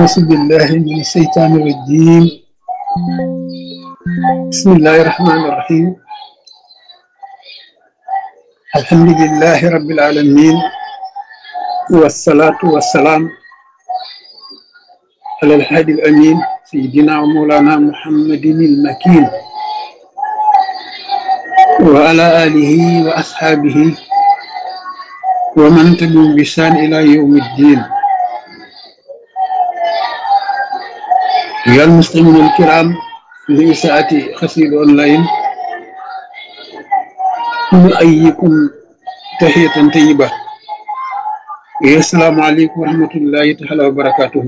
أعوذ بالله من الشيطان الرجيم. بسم الله الرحمن الرحيم. الحمد لله رب العالمين، والصلاة والسلام على الهادي الأمين سيدنا ومولانا محمد المكين وعلى آله وأصحابه ومن تبعهم بإحسان إلى يوم الدين. أيها المسلمون الكرام، في ساعة قصيدة أونلاين نؤيكم تحية طيبة. السلام عليكم ورحمة الله تعالى وبركاته.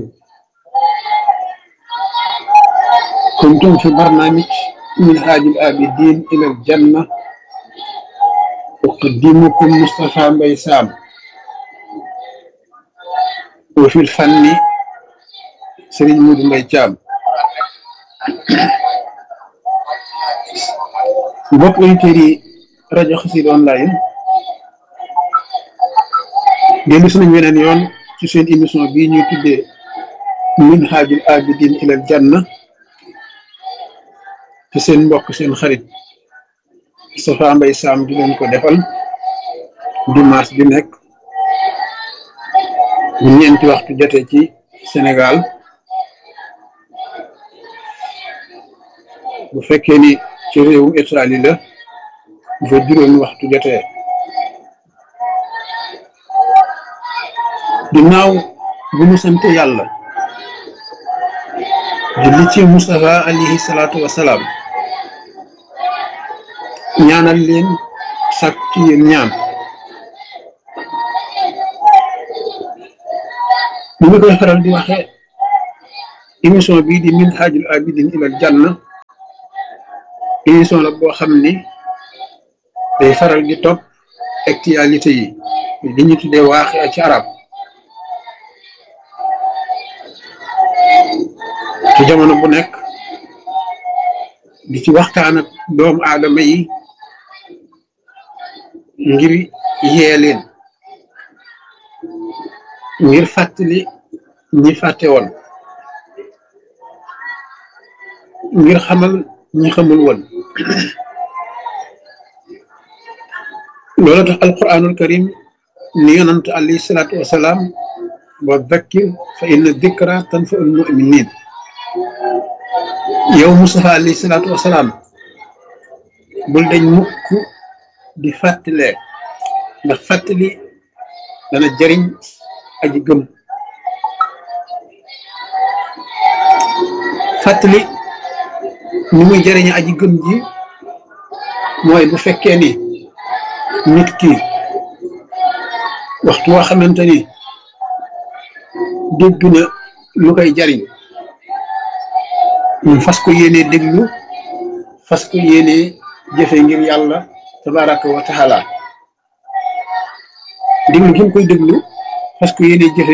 كنتم في برنامج منهاج العابدين إلى الجنة، أقدمكم مصطفى مبي سام، وفي الفن سيرين مودو مبي thiam. mbokk auditeurs yi rajo Xassida online dellu si nañ weneen yoon ci seen émission bii ñuy tuddee minhajul abidin ilal janna te seen mbokk seen xarit Moustapha Mbaye Sam di leen ko defal dimanche bi nekk bu ñeenti waxtu jotee ci Sénégal. bu fekkee ni ci réewum Italie la bu fa juróomi waxtu jotee. ginnaaw bu ñu sant yàlla julli ci Moustapha alayhi salaatu wasalaam, ñaanal leen sàkk ci yéen ñaan. ni ñu koy faral di waxe émission bii di minhajul abidin ilal janna émission la boo xam ni day faral di topp actualité yi li ñu tuddee waaxi ci arab ci jamono bu nekk, di ci waxtaan ak doomu aadama yi ngir yee leen, ngir fàttali ñi fàtte woon, ngir xamal ñi xamul woon. loolu tax alquranul karim ni yonant alayhi salaatu wasalaam wa dhakkir fa inna dhikra tanfa'ul mu'minin. yow Moustapha alayhi salaatu wasalaam bul dañ mukk di fàttalee, ndax fàttali dana jëriñ aji gëm. fàttali ni muy jëriñe aji gëm ji mooy bu fekkee ni nit ki waxtu woo xamante ni dégg na lu koy jariñ fas ko yéenee déglu, fas ko yéenee jëfe ngir yàlla tabaraka wa taala. déglu gi mu koy déglu fas ko yéenee jëfe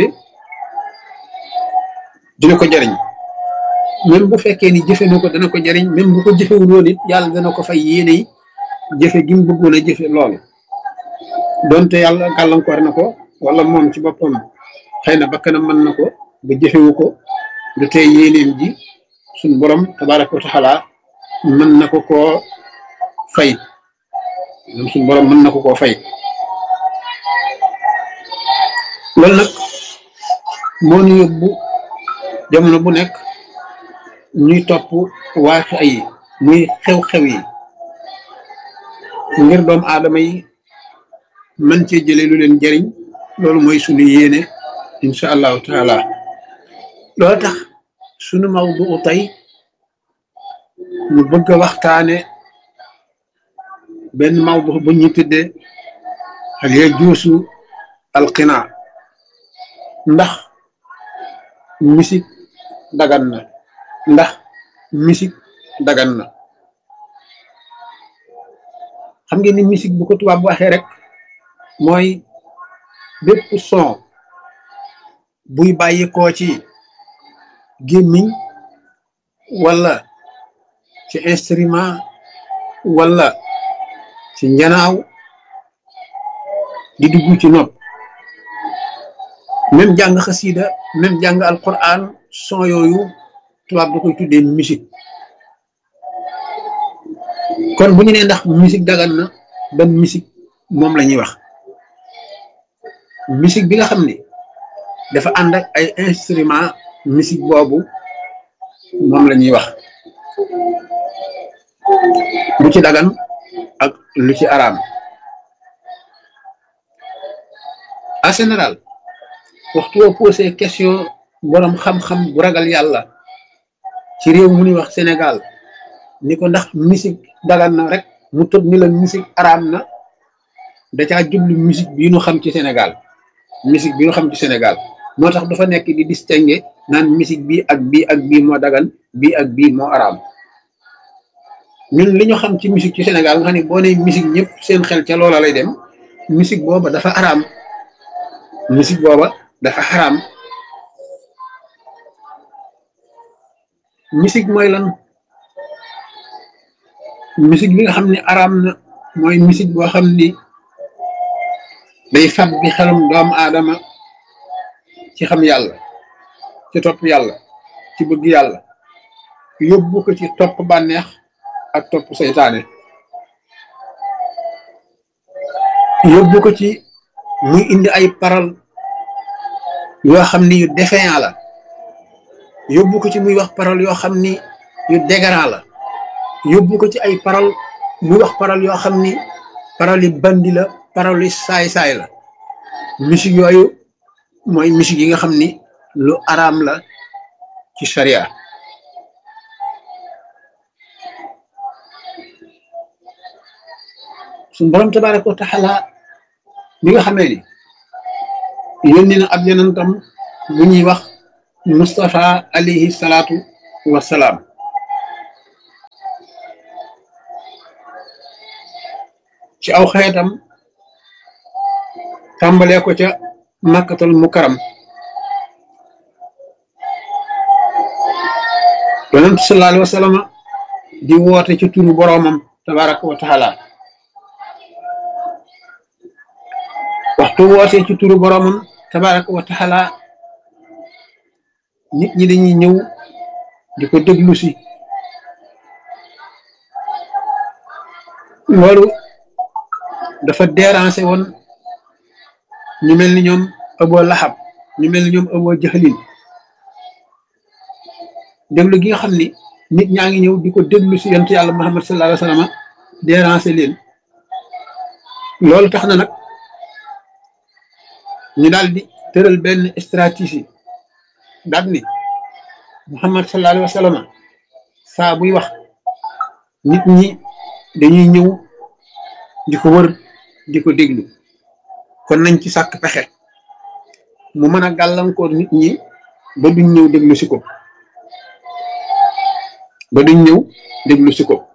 dina ko jariñ. même bu fekkee ni jëfe na ko dana ko jariñ, même bu ko jëfewul woon it yàlla dana ko fay yéene jëfe gi mu bëggoon a jëfe loolu. donte yàlla gàllankoor na ko wala moom ci boppam xëy na bakkanam mën na ko ba jëfewu ko, du tey yéeneem ji suñ borom tabaraka wa taala mën na ko koo fay. même suñ borom mën na ko koo fay. loolu nag moo ñu yóbbu jamono bu nekk ñuy topp waaxi ay muy xew-xew yi ngir doomu aadama yi mën cee jëlee lu leen jariñ. loolu mooy sunu yéene incha allahu taala. loolu tax sunu mawdu tey ñu bëgg a waxtaane benn mawdu bu ñu tuddee hal yajuuzu alqinaa, ndax musique dagan na, ndax musique dagan na. xam ngeen ni musique bu ko tubaab bu waxee rek mooy bépp son buy bàyyikoo ci gémmiñ wala ci instrument wala ci njanaaw di dugg ci nopp. même jàng xasida même jàng alquran son yooyu tubaab da koy tuddee musique. kon bu ñu nee ndax musique dagan na ban musique moom la ñuy wax musique bi nga xam ne dafa ànd ak ay instrument musique boobu moom la ñuy wax lu ci dagan ak lu ci araam. en général waxtu woo posé question borom xam-xam bu ragal yàlla ci réew mu ñuy wax Sénégal ni ko ndax musique dagan na rek mu tëb ni la musique araam na da caa jublu musique bi ñu xam ci Sénégal musique bi ñu xam ci Sénégal moo tax dafa nekk di distinguer naan musique bi ak bii moo dagan bii ak bii moo araam. ñun li ñu xam ci musique ci Sénégal nga xam ne boo nee musique ñëpp seen xel ca loola lay dem musique booba dafa araam musique booba dafa xaraam. musique mooy lan musique bi nga xam ne araam na mooy musique boo xam ni day fab bi xelum doomu aadama ci xam yàlla ci topp yàlla ci bëgg yàlla yóbbu ko ci topp bànneex ak topp seytaane yóbbu ko ci muy indi ay parole yoo xam ni yu défaillant la yóbbu ko ci muy wax parole yoo xam ni yu dégradant la yóbbu ko ci ay parole muy wax parole yoo xam ni parole yi bandi la parole yi saay-saay la musique yooyu mooy musique yi nga xam ni lu araam la ci sharia. suñu borom tabaraka wa taala bi nga xamee ni yónni na ab yonentam bu ñuy wax Mustafa alayhi salaatu wasalaam ci aw xeetam tàmbalee ko ca makkatal mukaram yonent sallallahu alayhi wa sallam di woote ci turu boroomam tabaraka wa taala waxtu wootee ci turu boroomam tabaraka wa taala nit ñi dañuy ñëw di ko déglu si loolu dafa déranger woon ñu mel ni ñoom Abu Lahab ñu mel ni ñoom Abu Jahlin déglu gi nga xam ni nit ñaa ngi ñëw di ko déglu si yonent yàlla Muhammad sallallahu alayhi wa sallam déranger leen loolu tax na nag ñu daal di tëral benn stratégie daal ni Muhammad sallallahu alayhi wa sallam saa buy wax nit ñi dañuy ñëw di ko wër di ko déglu kon nañ ci sàkk pexe mu mën a gàllankoor nit ñi ba duñ ñëw déglu si ko ba duñ ñëw déglu si ko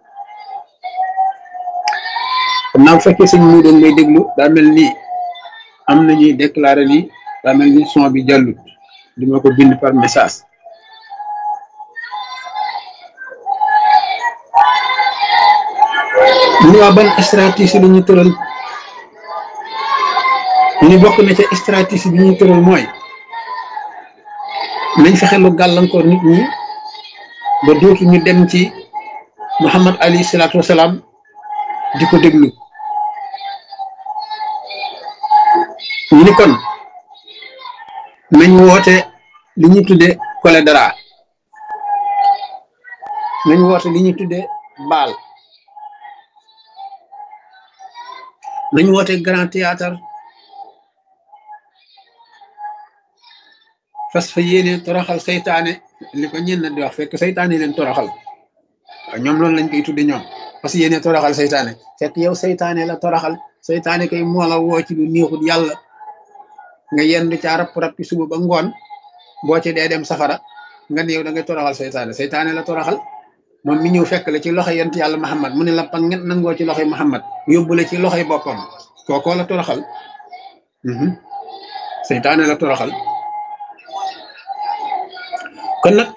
xam naa bu fekkee sëñ mu doon may déglu daa mel ni am nañuy déclaré ni daa mel ni son bi jàllut dima ko bind par message ñu waa ban stratégie la ñu tëral ñu ni bokk na ca stratégie bi ñuy tëral mooy nañ fexe lu gàllankoor nit ñi ba dootu ñu dem ci Muhammad alayhi salaatu wasalaam di ko déglu ñu ni kon nañ woote li ñuy tudde cholédara nañ woote li ñuy tudde baal nañ woote grand théâtre fas fa yéene toroxal seytaane li ko ñenn di wax fekk seytaane leen toroxal waaw ñoom loolu lañ koy tudde ñoom fas yéene toroxal seytaane fekk yow seytaane la toroxal seytaane kay moo la woo ci lu neexut yàlla nga yendu ca rapp suba ba ngoon boo ci dee dem safara nga ne yow da ngay toroxal seytaane la toroxal moom mi ñëw fekk la ci loxo yent yàlla Muhammad mu ne la pang nget nangoo ci loxoy Muhammad yóbbu la ci loxoy boppam kookoo la toroxal seytaane la toroxal kon nag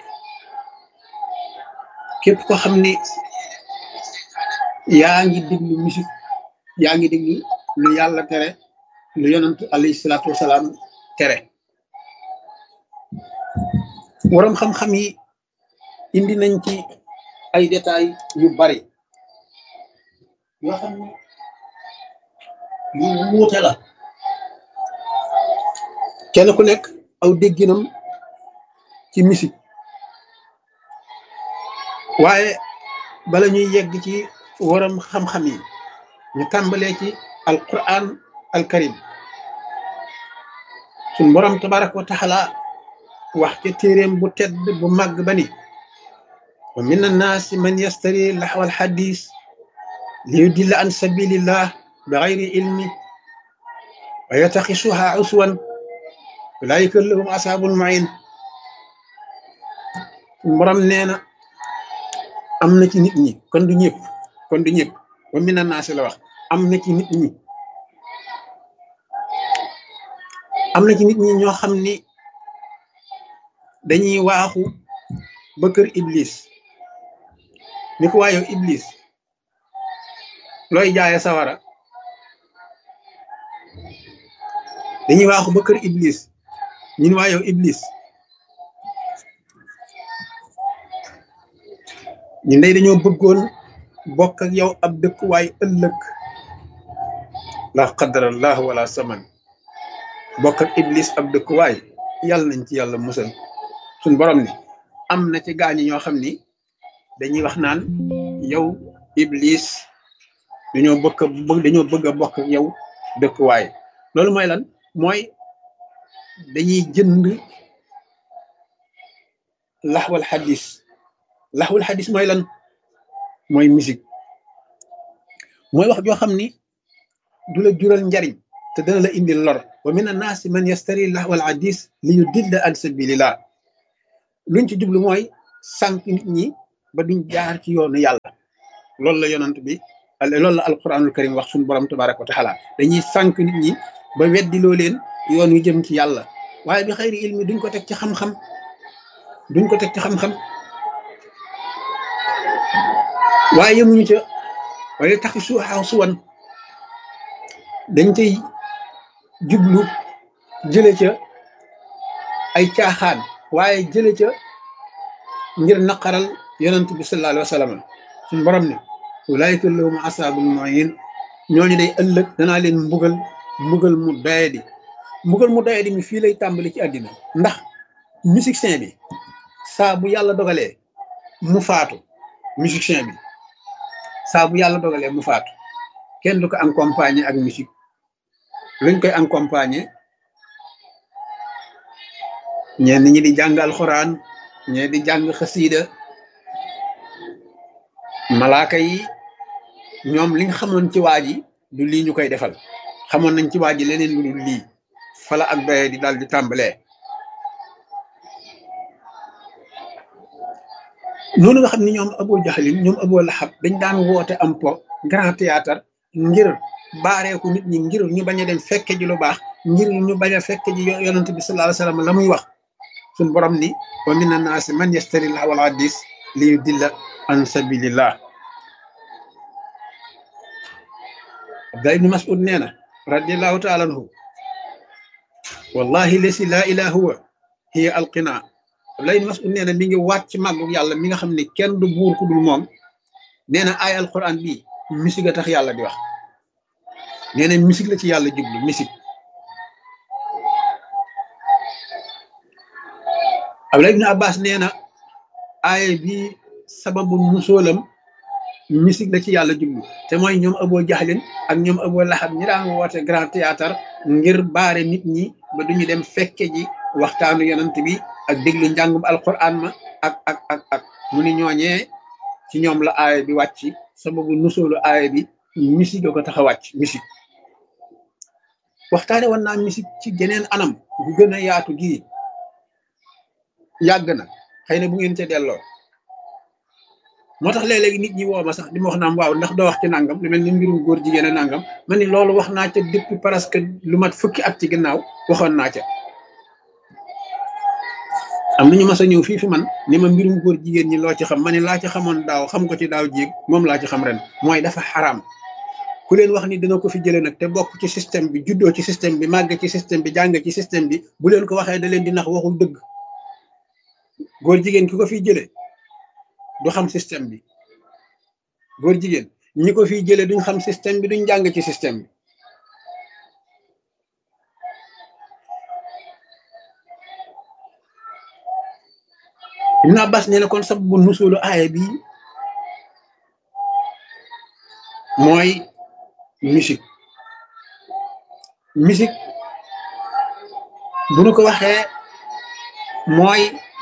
képp ko xam ni yaa ngi déglu musique yaa ngi déglu lu yàlla tere lu yonent alayhi salaatu wasalaam tere waram xam-xam yi indi nañ ci ay détails yu bari yoo xam ne yu wuute la kenn ku nekk aw dégginam ci musique waaye bala ñuy yegg ci waram xam-xam yi ñu tàmbalee ci alquran alkarim suñ borom tabaraka wa taala wax ca téeréem bu tedd bu màgg ba ni wa min annaasi man yastari laxwal xadis li yudilla an sabilillah bi xayri ilmi wa yataxisuha uswan ulaika lahum asaabul main suñ borom nee na am na ci nit ñi kon du ñëpp wa min annaasi la wax am na ci nit ñi ñoo xam ni dañuy waaxu ba kër iblis ni ko waayow iblis looy jaaye sawara dañuy waaxu ba kër iblis ñun waayow iblis ñun day dañoo bëggoon bokk ak yow ab dëkkuwaay ëllëg la qadarallahu wala saman bokk ak iblis ab dëkkuwaay yàlla nañ ci yàlla musal suñ borom ni am na ci gaañi ñoo xam ni dañuy wax naan yow iblis dañoo bëgg a bokk ak yow dëkkuwaay loolu mooy lan mooy dañuy jënd laxwal xadis mooy lan mooy musique mooy wax joo xam ni du la jural njariñ te dana la indil lor wa min annaasi man yastari laxwal xadis li yudilla an sabilillah luñ ci jublu mooy sànq nit ñi ba duñ jaar ci yoonu yàlla loolu la yonant bi loolu la alquranul karim wax suñu borom tabaraka wa taala dañuy sànq nit ñi ba weddiloo leen yoon wi jëm ci yàlla waaye bi xayri ilmi duñ ko teg ci xam-xam waaye yemuñu ca waaye taxi suuxaaw suwan dañ cay jublu jële ca ay caaxaan waaye jële ca ngir naqaral yonent bi sallallahu alayhi wa sallam suñu borom ne ulaayika lahum asaabul muhin ñooñu day ëllëg danaa leen mbugal mu doyadi mi fii lay tàmbali ci àddina ndax musicien bi saa bu yàlla dogalee mu faatu musicien bi saa bu yàlla dogalee mu faatu kenn du ko accompagner ak musique luñ koy accompagner ñenn ñi di jàng alxuraan ñee di jàng xasiida malaaka yi ñoom li nga xamoon ci waa ji du lii ñu koy defal xamoon nañ ci waa ji leneen lu dul lii fala ak doye di daal di tàmbalee noonu nga xam ni ñoom Abu Jahlin ñoom Abu Lahab dañ daan woote am po grand théâtre ngir baareeku nit ñi ngir ñu bañ a dem fekke ji lu baax ngir ñu bañ a fekke ji yonent bi sallallahu alayhi wa sallam la muy wax suñ borom ni wa mina naasi man yastari lahwal hadis li yudilla an sabilillah Abdullah ibn Mas'ud nee na radiallahu taala anhu wallahi lasi la ilaha huwa hiya alqina Abdullah ibn Mas'ud nee na mi ngi waat ci màggu yàlla mi nga xam ne kenn du buur ku dul moom nee na ay alquran bii musique a tax yàlla di wax nee na musique la ci yàlla jublu musique Abdullah ibn Abbas nee na aaya bi sababu musóolam musique la ci yàlla jublu te mooy ñoom Abu Jahlin ak ñoom Abu Lahab ñi daan woote grand théâtre ngir baare nit ñi ba duñu dem fekke ji waxtaanu yonent bi ak déglu njàngum alquran ma ak mu ni ñooñee ci ñoom la aaya bi wàcc sababu nusóolu aaya bi musique ko tax a wàcc musique waxtaane woon naa musique ci geneen anam bu gën a yaatu gii yàgg na xëy na bu ngeen ca delloo moo tax léeg-léegi nit ñi woo ma sax di ma wax naam waaw ndax doo wax ci nangam lu mel ni mbirum góor jigéen a nangam ma ni loolu wax naa ca depuis presque lu mat fukki at ci ginnaaw waxoon naa ca am nañu mas a ñëw fii fi man ni ma mbirum góor jigéen ñi loo ci xam ma ne laa ci xamoon daaw xam ko ci daaw jéeg moom laa ci xam ren mooy dafa xaraam ku leen wax ni dina ko fi jëlee nag te bokk ci système bi juddoo ci système bi màgg ci système bi jàng ci système bi bu leen ko waxee da leen di nax waxul dëgg góor jigéen ki ko fiy jëlee du xam système bi góor jigéen ñi ko fiy jëlee duñ xam système bi duñ jàng ci système bi. Ibn Abbas nee na kon sababu nusulu aaya bi mooy musique musique bu nu ko waxee mooy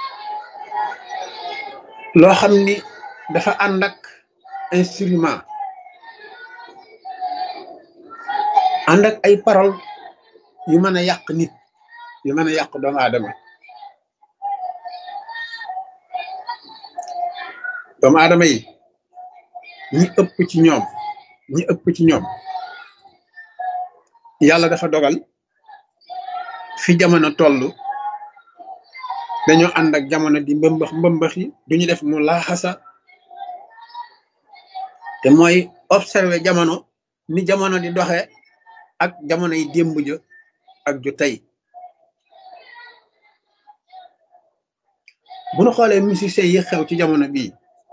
loo xam ni dafa ànd ak instrument ànd ak ay parole yu mën a yàq nit yu mën a yàq doomu aadama doomu aadama yi ñi ëpp ci ñoom yàlla dafa dogal fi jamono toll dañoo ànd ak jamono di mbëmbax yi duñu def mu laaxasa te mooy observer jamono ni jamono di doxe ak jamono yi démb ja ak ju tey bu nu xoolee musiciens yi xew ci jamono bii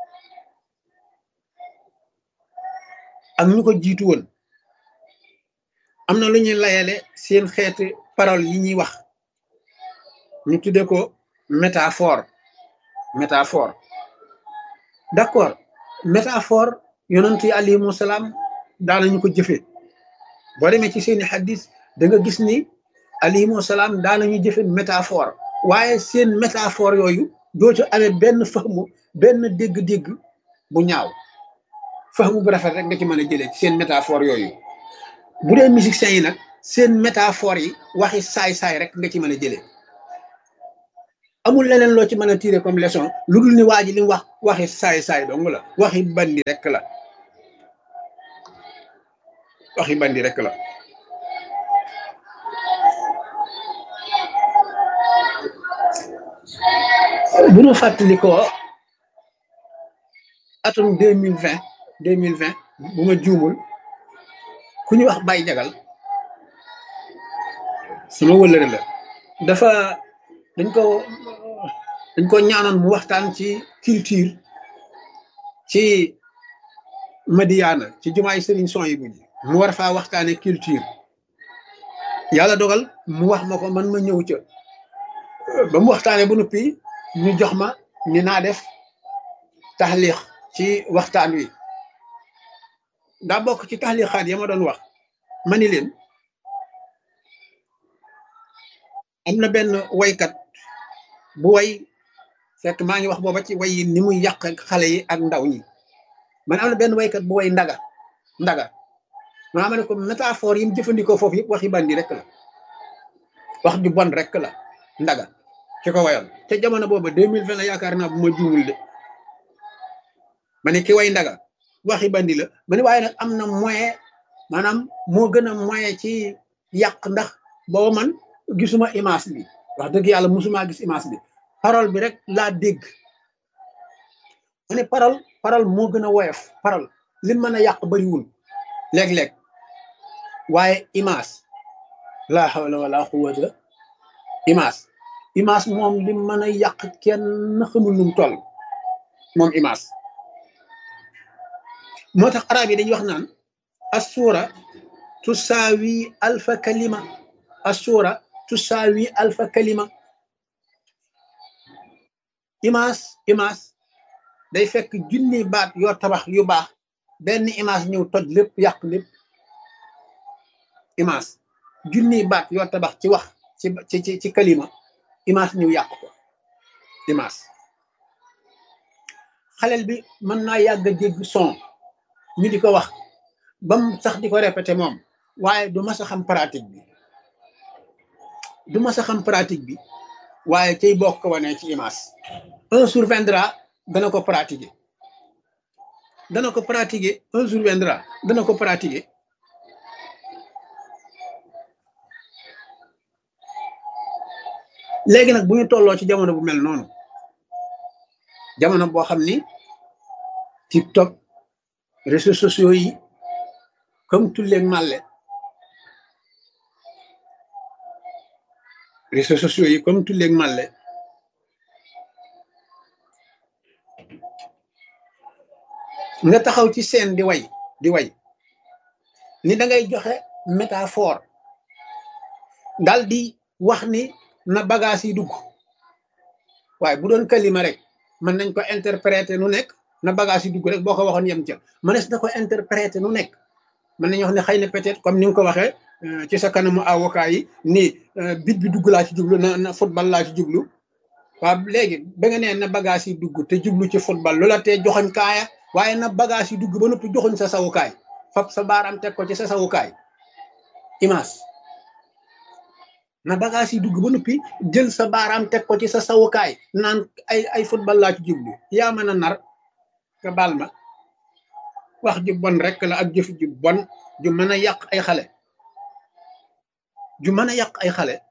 ak ñu ko jiitu woon am na lu ñuy layale seen xeeti parole yi ñuy wax ñu tudde ko métaphore d'accord métaphore yonent yi alayhimu salaam daanañu ko jëfe boo demee ci seeni xaddis da nga gis ni alayhimu salaam daanañu jëfe métaphore waaye seen métaphore yooyu dootu amee benn fahmu benn dégg-dégg bu ñaaw fahmu bu rafet rek nga ci mën a jëlee ci seen métaphore yooyu bu dee musiciens yi nag seen métaphore yi waxi saay-saay rek nga ci mën a jëlee amul leneen loo ci mën a tirer comme leçon lu dul ni waa ji li mu wax waxi saay-saay dong la waxi bandi rek la waxi bandi rek la bu ñu fàttalikoo atum 2020 bu ma juumul ku ñu wax Baye Jagal sama wëllëre la dafa dañ ko ñaanoon mu waxtaan ci culture ci Madiana ci jumaay Serigne Souhaïbou ji mu war faa waxtaane culture yàlla dogal mu wax ma ko man ma ñëw ca ba mu waxtaane bu noppi ñu jox ma ni naa def taxliix ci waxtaan wi daa bokk ci taxliixaat ya ma doon wax ma ni leen am na benn waykat bu way fekk maa ngi wax booba ci way yi ni muy yàq xale yi ak ndaw ñi man am na benn waykat bu way ndaga maa ma ne ko métaphore yi mu jëfandikoo foofu yëpp waxi bandi rek la wax ju bon rek la ndaga ci ko wayoon te jamono booba 2020 la yaakaar naa bu ma juumul de ma ne ki way ndaga waxi bandi la ma ne waaye nag am na moyen maanaam moo gën a moyen ci yàq ndax booba man gisuma image bi wax dëgg yàlla musuma gis image bi parole bi rek laa dégg ma ne parole moo gën a woyof parole li mën a yàq bariwul léeg-léeg waaye image laa hawla wala quwwata image moom li mën a yàq kenn xamul num toll moom image moo tax arab yi dañuy wax naan assura tusaawi alfa kalima assura tusaawi alfa kalima image day fekk junni baat yoo tabax yu baax benn image ñëw toj lépp yàq lépp image junni baat yoo tabax ci wax ci kalima image ñëw yàq ko image xalel bi mën naa yàgg a dégg son ñu di ko wax bam sax di ko répété moom waaye du mas a xam pratique bi waaye cay bokk ko wane ci image un jour viendra dana ko pratiquer un jour viendra dana ko pratiquer léegi nag bu ñu tolloo ci jamono bu mel noonu jamono boo xam ni TikTok réseaux sociaux yi comme tulleeg màlle réseaux sociaux yi comme tulleeg màlle nga taxaw ci scène di way ni da ngay joxe métaphore dal di wax ni na bagage yi dugg waaye bu doon kalima rek mën nañ ko interpréter nu nekk na bagage yi dugg rek boo ko waxoon yem ca mënees na ko interpréter nu nekk mën nañu wax ne xëy na peut-être comme ni nga ko waxee ci sa kanamu avocat yi ni bit bi dugg laa ci jublu na football laa ci jublu waaw léegi ba nga nee na bagage yi dugg te jublu ci football loola tee joxoñ kaaya waaye na bagage yi dugg ba noppi joxuñ sa sawukaay fab sa baaraam teg ko ci sa sawukaay image na bagage yi dugg ba noppi jël sa baaraam teg ko ci sa sawukaay naan ay football laa ci jublu yaa mën a nar nga baal ma wax ju bon rek la ak jëf ju bon ju mën a yàq ay xale ju mën a yàq ay xale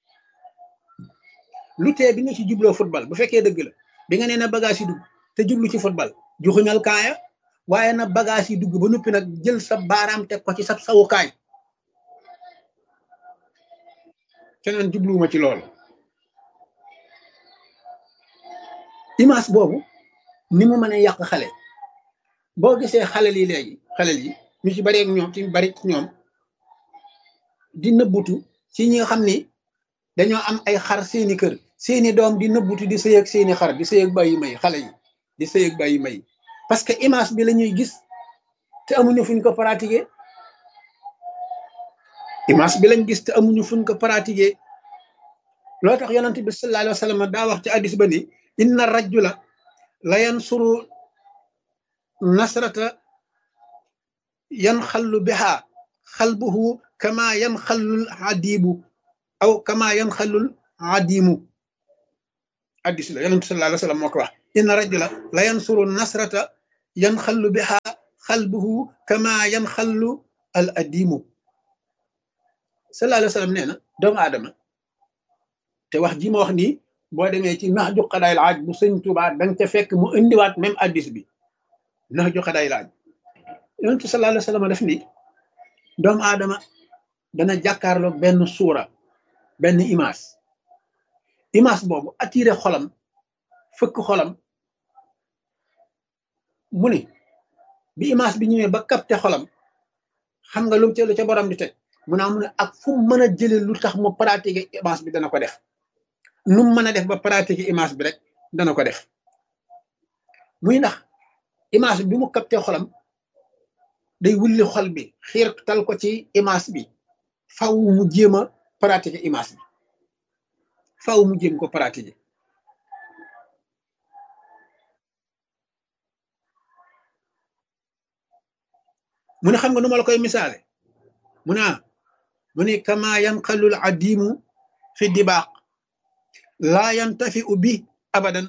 lu tee bi nga ci jubloo football bu fekkee dëgg la bi nga nee na bagage yi dugg te jublu ci football joxuñal kaaya waaye na bagage yi dugg ba noppi nag jël sa baaraam teg ko ci sa sawukaay keneen jubluwuma ci loolu image boobu ni mu mën a yàq xale boo gisee xalel yi léegi xalel yi ñu ci bari ak ñoom ci bari ñoom di nëbbutu ci ñi nga xam ni dañoo am ay xar seeni kër seeni doom di nëbbutu di sëy ak seeni xar di sëy ak bàyyi may xale yi di sëy ak bàyyi may parce que image bi la ñuy gis te amuñu fuñ ko pratiquer image bi lañ gis te amuñu fuñ ko pratiquer loo tax yonent bi sallallahu alayhi wa sallam daa wax ci hadis ba ni inna rajula la yansuru nasrata yanxallu biha xalbuhu kama yanxallul adibu aw kama yanxallul adimu hadis la yonent sallallahu alayhi wa sallam moo ko wax inna rajula la yansuru nasrata yanxallu biha xalbuhu kama yanxallu al adimu sallallahu alayhi wa sallam nee na doomu aadama te wax ji ma wax nii boo demee ci nax ju xadaayil aaj bu sëñ Tuubaa danga ca fekk mu indiwaat même addis bi nax ju xadaayil aaj yonent sallallahu alayhi wa sallam def ni doomu aadama dana jàkkaarloog benn suura benn image boobu attiré xolam fëkk xolam mu ni bi image bi ñëwee ba capté xolam xam nga lu ca borom di teg mu ne ak fu mu mën a jëlee lu tax mu pratiquer image bi dana ko def nu mu mën a def ba pratiquer image bi rek dana ko def muy ndax image bi mu capté xolam day wulli xol bi xiirtal ko ci image bi faw mu jéem a pratiquer image bi faw mu jéem ko pratiquer mu ne xam nga nu ma la koy misaale mu ne kama yanqalul adimu fi dibaq laa yantafiu bi abadan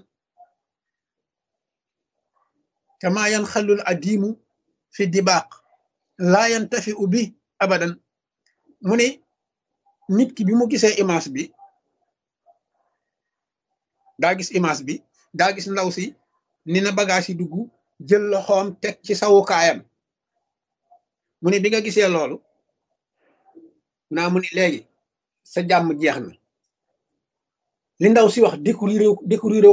kama yanqalul adimu fi dibaq laa yantafiu bi abadan mu ne nit ki bi mu gisee image bi daa gis image bi daa gis ndaw si ni na bagage yi dugg jël loxoom teg ci sawukaayam mu ne bi nga gisee loolu mu ne léegi sa jàmm jeex na li ndaw si wax découvrir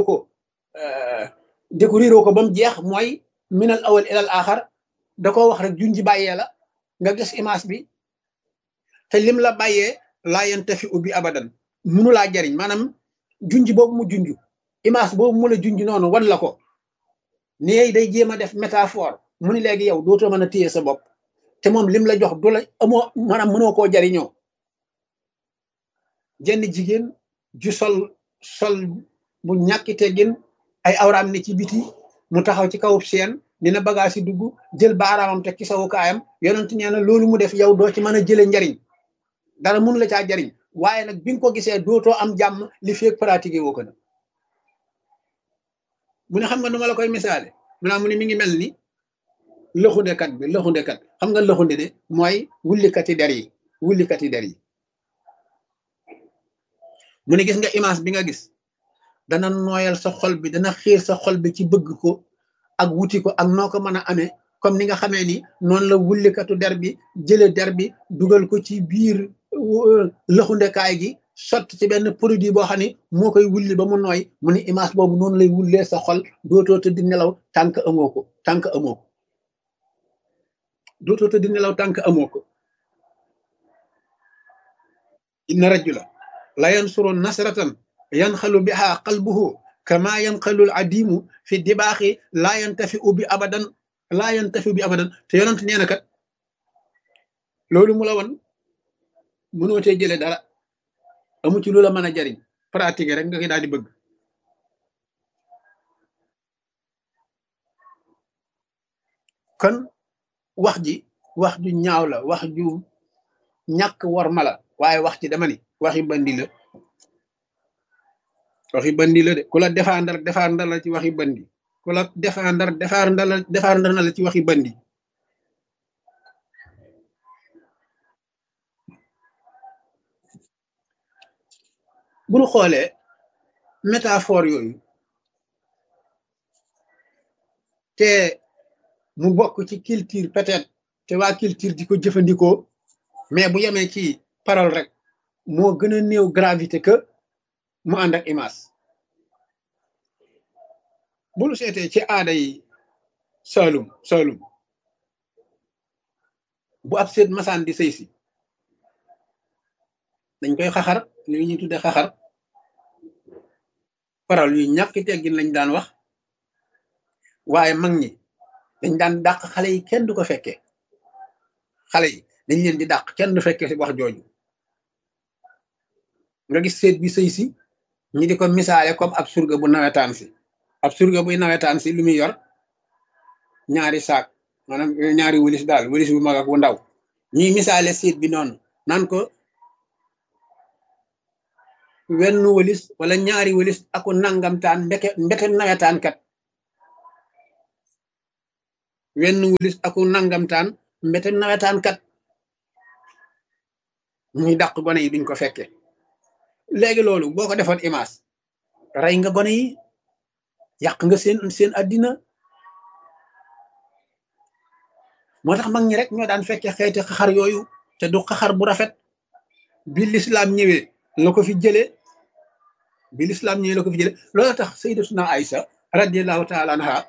ko ba mu jeex mooy minal awal ilal axar da ko wax rek junji bàyyee la nga gis image bi te lim la bàyyee laa yantafi ubbi abadan munu laa jariñ maanaam junj boobu mu junj image boobu mu la junj noonu wan la ko ne day jéem a def métaphore mu ni léegi yow dootoo mën a téye sa bopp te moom lim la jox du la amoo maanaam mënoo koo jariñoo jenn jigéen ju sol bu ñàkki teggin ay awraam ne ci biti mu taxaw ci kaw seen dina bagage yi dugg jël baaraamam teg ci sawukaayam yonent nee na loolu mu def yow doo ci mën a jële njariñ dara mënu la caa jariñ waaye nag bi nga ko gisee dootoo am jàmm li feeg pratiqué woo ko nag mu ne xam nga nu ma la koy misaale mu ne mi ngi mel ni lëxundekat xam nga lëxunde de mooy wullikati der yi mu ne gis nga image bi nga gis dana nooyal sa xol bi dana xiir sa xol bi ci bëgg ko ak wuti ko ak noo ko mën a amee comme ni nga xamee ni noonu la wullikatu der bi jële der bi dugal ko ci biir lëxundekaay gi sotti ci benn produit boo xam ne moo koy wulli ba mu nooy mu ne image boobu noonu lay wullee sa xol dootoo tëdd nelaw tànk amoo ko tànk amoo ko dootoo tëdd nelaw tànk amoo ko inna rajula la yansuru nasratan yanxalu biha qalbuhu kama yanxalul adimu fi dibaaxi laa yantafi bi abadan laa yantafi bi abadan te yonent nee na kat loolu mu la won mënoo tee jële dara amu ci lu la mën a jariñ pratique rek nga koy daal di bëgg kon wax ju ñaaw la wax ju ñàkk war ma la waaye wax ci dama ni waxi bandi la waxi bandi la de ku la défendre la ci waxi bandi ku la défendre na la ci waxi bandi bu ñu xoolee métaphore yooyu te mu bokk ci culture peut-être te waa culture di ko jëfandikoo mais bu yemee ci parole rek moo gën a néew gravité que mu ànd ak image bu ñu seetee ci aada yi Saalum bu ab seet masaan di sëy si dañ koy xaxar li ñuy tudde xaxar parole yu ñàkk teggin lañ daan wax waaye mag ñi dañ daan dàq xale yi kenn du ko fekkee xale yi dañ leen di dàq kenn du fekkee si wax jooju nga gis seet bi sëy si ñi di ko misaale comme ab surga bu nawetaan si ab surga buy nawetaan si lu muy yor ñaari saak maanaam ñaari wëlis daal wëlis bu mag ak bu ndaw ñuy misaale seet bi noonu naan ko wenn wëlis wala ñaari wëlis aku nangamtaan mbete nawetaan kat wenn wëlis aku nangamtaan mbete nawetaan kat ñuy dàq gone yi duñ ko fekke léegi loolu boo ko defoon image rey nga gone yi yàq nga seen addina moo tax mag ñi rek ñoo daan fekke xeeti xaxar yooyu te du xaxar bu rafet bi lislaam ñëwee la ko fi jëlee loolu tax sayyidatuna Aïsa radiyallahu taala anha